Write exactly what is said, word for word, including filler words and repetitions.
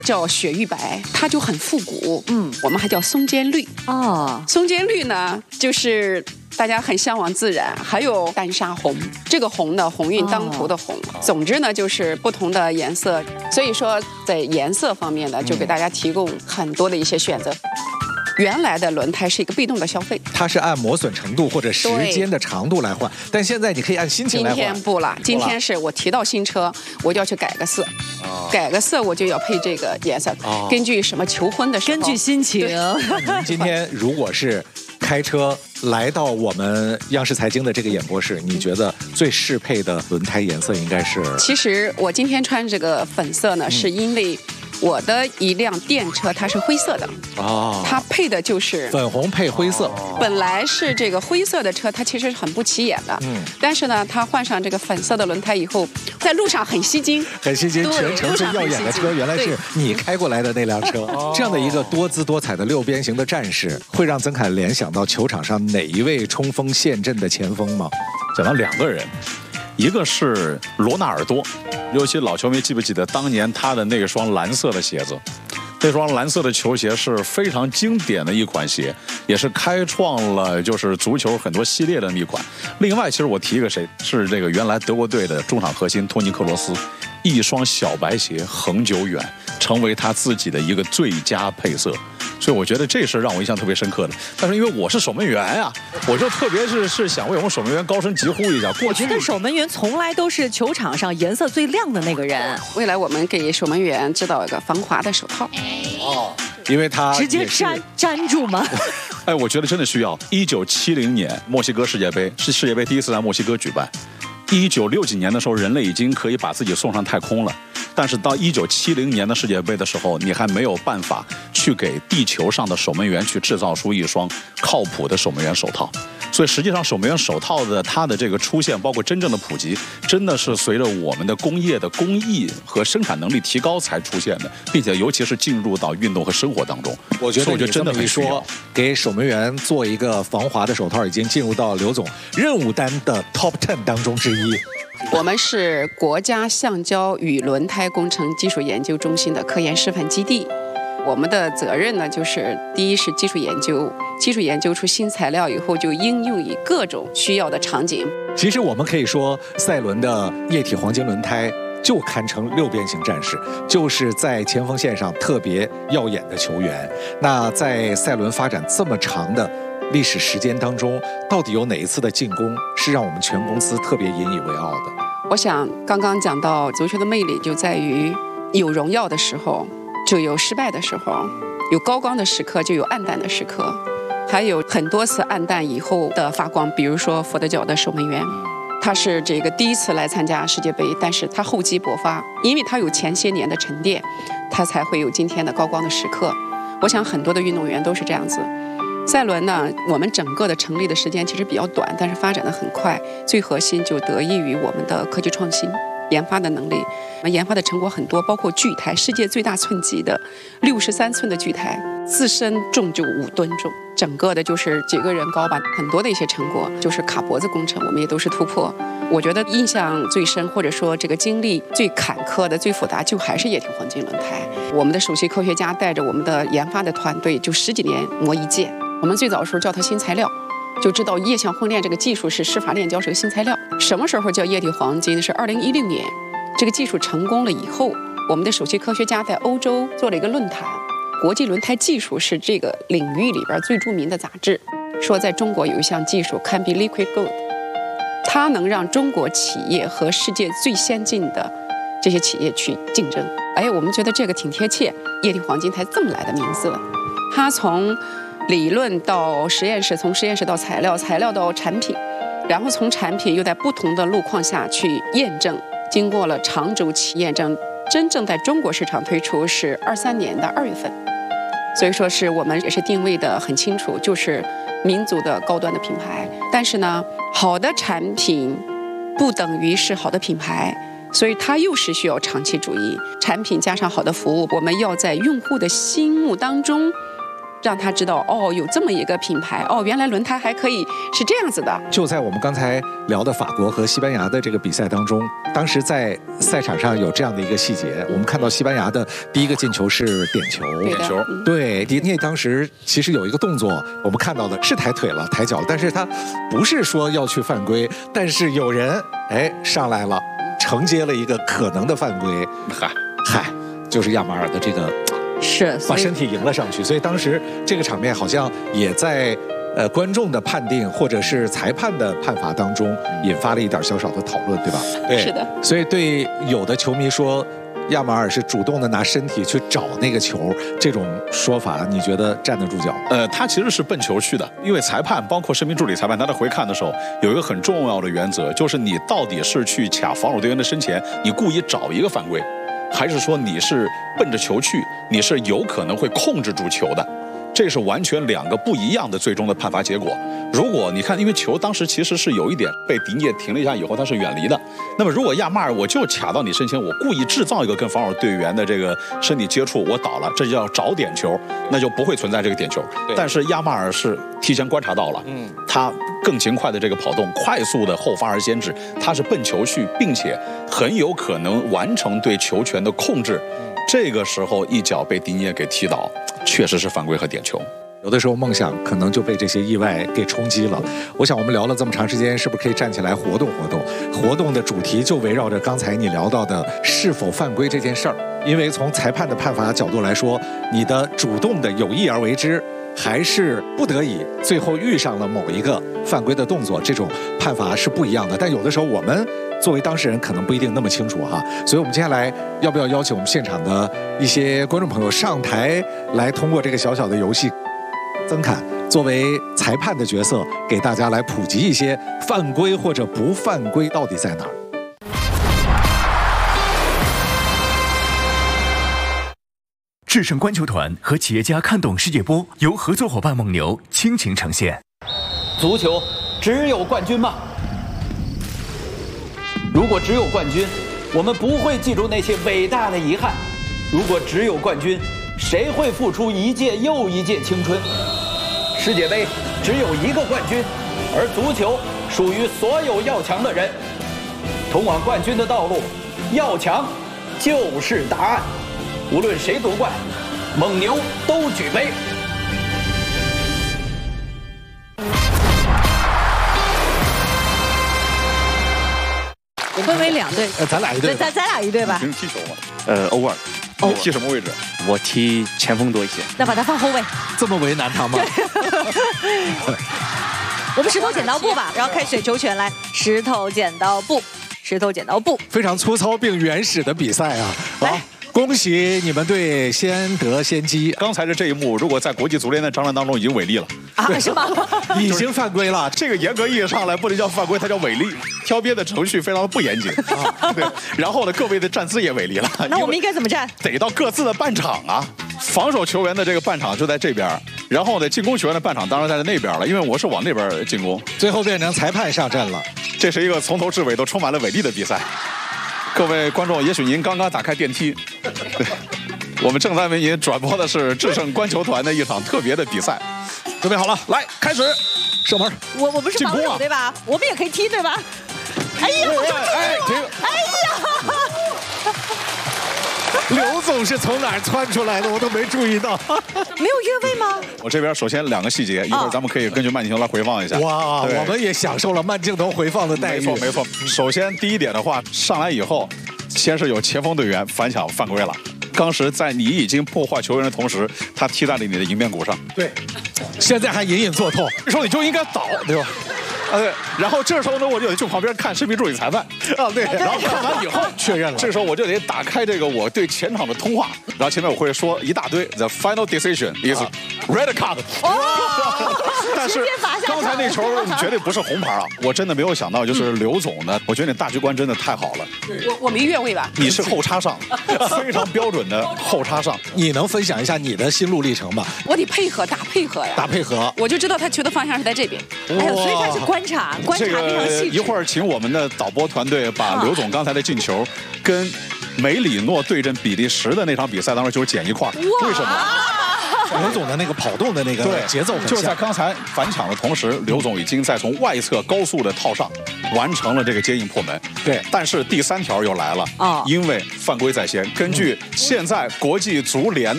叫雪域白，它就很复古。嗯，我们还叫松间绿。哦，松间绿呢，就是大家很向往自然，还有丹砂红。这个红呢，鸿运当头的红。哦、总之呢，就是不同的颜色。所以说，在颜色方面呢，就给大家提供很多的一些选择。嗯原来的轮胎是一个被动的消费， 它是按磨损程度或者时间的长度来换，但现在你可以按心情来换。 今天不了，今天是我提到新车，我就要去改个色，哦、改个色我就要配这个颜色，哦、根据什么求婚的时候， 根据心情。 您今天如果是开车来到我们央视财经的这个演播室，你觉得最适配的轮胎颜色应该是？ 其实我今天穿这个粉色呢，嗯、是因为我的一辆电车它是灰色的哦，它配的就是粉红配灰色。 本来是这个灰色的车，它其实很不起眼的，嗯，但是呢，它换上这个粉色的轮胎以后，在路上很吸睛， 很吸睛。全程最耀眼的车，原来是你开过来的那辆车。这样的一个多姿多彩的六边形的战士，会让曾凯联想到球场上哪一位冲锋陷阵的前锋吗？ 讲到两个人。一个是罗纳尔多，尤其老球迷记不记得当年他的那双蓝色的鞋子，那双蓝色的球鞋是非常经典的一款鞋，也是开创了就是足球很多系列的一款。另外，其实我提一个谁，是这个原来德国队的中场核心托尼克罗斯，一双小白鞋恒久远，成为他自己的一个最佳配色。所以我觉得这是让我印象特别深刻的。但是因为我是守门员啊，我就特别是是想为我们守门员高声疾呼一下。 我觉得守门员从来都是球场上颜色最亮的那个人。 未来我们给守门员制造一个防滑的手套。 哦，因为他直接粘粘住吗？ 哎，我觉得真的需要。一九七零年墨西哥世界杯是世界杯第一次在墨西哥举办。一九六几年的时候，人类已经可以把自己送上太空了。但是到一九七零年的世界杯的时候，你还没有办法去给地球上的守门员去制造出一双靠谱的守门员手套。所以实际上守门员手套的它的这个出现，包括真正的普及，真的是随着我们的工业的工艺和生产能力提高才出现的，并且尤其是进入到运动和生活当中。 我觉得我觉得真的很需要给守门员做一个防滑的手套，已经进入到刘总任务单的 top ten 当中之一。 我们是国家橡胶与轮胎工程技术研究中心的科研示范基地。我们的责任呢，就是第一是技术研究，技术研究出新材料以后，就应用于各种需要的场景。 其实我们可以说，赛伦的液体黄金轮胎就堪称六边形战士，就是在前锋线上特别耀眼的球员。那在赛伦发展这么长的历史时间当中，到底有哪一次的进攻是让我们全公司特别引以为傲的？ 我想刚刚讲到足球的魅力就在于有荣耀的时候就有失败的时候，有高光的时刻就有暗淡的时刻，还有很多次暗淡以后的发光。比如说佛得角的守门员，他是这个第一次来参加世界杯，但是他厚积薄发，因为他有前些年的沉淀，他才会有今天的高光的时刻。我想很多的运动员都是这样子。赛伦呢，我们整个的成立的时间其实比较短，但是发展的很快，最核心就得益于我们的科技创新研发的能力。我们研发的成果很多，包括巨台，世界最大寸级的六十三寸的巨台，自身重就五吨重，整个的就是几个人高吧。很多的一些成果就是卡脖子工程，我们也都是突破。我觉得印象最深，或者说这个经历最坎坷的、最复杂，就还是液体黄金轮胎。我们的首席科学家带着我们的研发的团队，就十几年磨一剑。我们最早的时候叫它新材料，就知道液相混炼这个技术是湿法炼胶是个新材料。什么时候叫液体黄金？是二零一六年，这个技术成功了以后，我们的首席科学家在欧洲做了一个论坛，国际轮胎技术是这个领域里边最著名的杂志，说在中国有一项技术 can be liquid gold， 它能让中国企业和世界最先进的这些企业去竞争。哎，我们觉得这个挺贴切，液体黄金才这么来的名字了。它从理论到实验室，从实验室到材料，材料到产品，然后从产品又在不同的路况下去验证，经过了长周期验证，真正在中国市场推出是二三年的二月份。所以说是我们也是定位的很清楚，就是民族的高端的品牌。但是呢，好的产品不等于是好的品牌，所以它又是需要长期主义，产品加上好的服务，我们要在用户的心目当中让他知道哦，有这么一个品牌，哦，原来轮胎还可以是这样子的。 就在我们刚才聊的法国和西班牙的这个比赛当中，当时在赛场上有这样的一个细节，我们看到西班牙的第一个进球是点球， 对点球， 嗯、 对，迪涅当时其实有一个动作，我们看到的是抬腿了、抬脚，但是他不是说要去犯规，但是有人哎上来了，承接了一个可能的犯规， 嗨嗨，就是亚马尔的这个。 是把身体迎了上去，所以当时这个场面好像也在呃观众的判定或者是裁判的判罚当中引发了一点小小的讨论，对吧？对， 是的。 所以对有的球迷说亚马尔是主动的拿身体去找那个球，这种说法你觉得站得住脚吗？ 呃，他其实是奔球去的，因为裁判包括视频助理裁判，他在回看的时候有一个很重要的原则，就是你到底是去卡防守队员的身前，你故意找一个犯规。还是说你是奔着球去，你是有可能会控制住球的，这是完全两个不一样的最终的判罚结果。如果你看，因为球当时其实是有一点被迪涅停了一下以后，它是远离的。那么如果亚马尔我就卡到你身前，我故意制造一个跟防守队员的这个身体接触，我倒了，这就叫找点球，那就不会存在这个点球。但是亚马尔是提前观察到了，嗯，他更勤快的这个跑动，快速的后发而先至，他是奔球去，并且很有可能完成对球权的控制。这个时候一脚被迪涅给踢倒，确实是犯规和点球。 有的时候梦想可能就被这些意外给冲击了。我想我们聊了这么长时间，是不是可以站起来活动活动？活动的主题就围绕着刚才你聊到的是否犯规这件事儿。因为从裁判的判罚角度来说，你的主动的有意而为之，还是不得已最后遇上了某一个犯规的动作，这种判罚是不一样的。但有的时候我们作为当事人可能不一定那么清楚哈，所以我们接下来要不要邀请我们现场的一些观众朋友上台来，通过这个小小的游戏，曾侃作为裁判的角色，给大家来普及一些犯规或者不犯规到底在哪儿。 智胜观球团和企业家看懂世界波由合作伙伴蒙牛倾情呈现。 足球只有冠军吗？如果只有冠军，我们不会记住那些伟大的遗憾。如果只有冠军，谁会付出一届又一届青春？世界杯只有一个冠军，而足球属于所有要强的人。通往冠军的道路，要强就是答案。无论谁夺冠，蒙牛都举杯。 分为两队， 呃，咱俩一队， 咱咱俩一队吧。 平时踢球嘛， 呃，偶尔。 你踢什么位置？ 我踢前锋多一些。 那把他放后卫。 这么为难他吗？ 我们石头剪刀布吧，然后开选球权来，石头剪刀布，石头剪刀布。 非常粗糙并原始的比赛啊！ 来。 恭喜你们队先得先机。 刚才的这一幕，如果在国际足联的章程当中已经违例了啊？是吗？ 已经犯规了。 这个严格意义上来不能叫犯规，它叫违例。挑边的程序非常的不严谨啊。对，然后呢，各位的站姿也违例了。 那我们应该怎么站？ 得到各自的半场啊。防守球员的这个半场就在这边，然后呢，进攻球员的半场当然在那边了，因为我是往那边进攻。 最后变成裁判上阵了。 这是一个从头至尾都充满了违例的比赛。各位观众，也许您刚刚打开电梯，对，我们正在为您转播的是智胜观球团的一场特别的比赛。准备好了，来开始，射门。 我我们是防守、啊、对吧？我们也可以踢对吧？哎呀，好像哎，这个， 哎呀！ 刘总是从哪儿窜出来的？我都没注意到。 没有越位吗？ 我这边首先两个细节，一会儿咱们可以根据慢镜头来回放一下。 哇，我们也享受了慢镜头回放的待遇。 没错没错。首先第一点的话，上来以后，先是有前锋队员反抢犯规了。当时在你已经破坏球员的同时，他踢在了你的迎面骨上。 对，现在还隐隐作痛。 这时候你就应该倒，对吧？啊对，然后这时候呢，我就得去旁边看视频助理裁判啊，对，然后看完以后确认了。 这时候我就得打开这个我对前场的通话，然后前面我会说一大堆 ，The final decision is red card。 哦， 但是刚才那球绝对不是红牌啊！我真的没有想到，就是刘总呢，我觉得你大局观真的太好了。 我我没越位吧？ 你是后插上，非常标准的后插上。 你能分享一下你的心路历程吗？ 我得配合打配合呀， 打配合， 我就知道他球的方向是在这边。 哎呦，所以他是观察，观察非常细致。 一会儿请我们的导播团队把刘总刚才的进球跟梅里诺对阵比利时的那场比赛当中就剪一块儿。为什么？ 刘总的那个跑动的那个对节奏很像， 就是在刚才反抢的同时，刘总已经在从外侧高速的套上完成了这个接应破门。 对， 但是第三条又来了啊， 因为犯规在先，根据现在国际足联